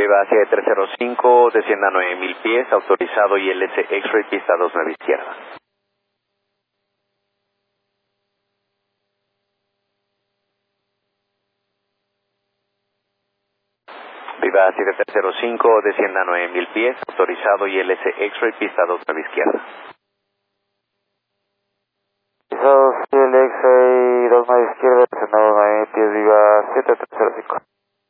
Viva 7305, descienda 9000 pies, autorizado ILS X-Ray, pista 29 izquierda. Viva 7305, descienda 9000 pies, autorizado ILS X-Ray, pista 29 izquierda. Autorizado ILS X-Ray, 29 izquierda, descendiendo 9000 pies, Viva 7305.